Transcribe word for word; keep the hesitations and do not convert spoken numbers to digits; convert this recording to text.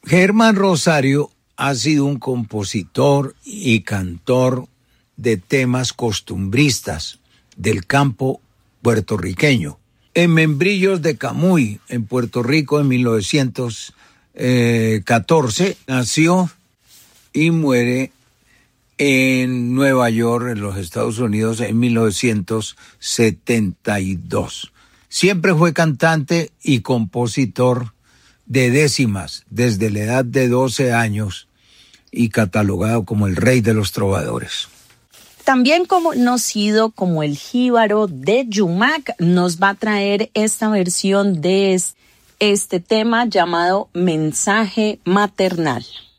Germán Rosario ha sido un compositor y cantor de temas costumbristas del campo puertorriqueño. En Membrillos de Camuy, en Puerto Rico, en mil novecientos catorce, nació y muere en Nueva York, en los Estados Unidos, en mil novecientos setenta y dos. Siempre fue cantante y compositor de décimas desde la edad de doce años y catalogado como el rey de los trovadores. También conocido como el jíbaro de Yumac, nos va a traer esta versión de este tema llamado Mensaje Maternal.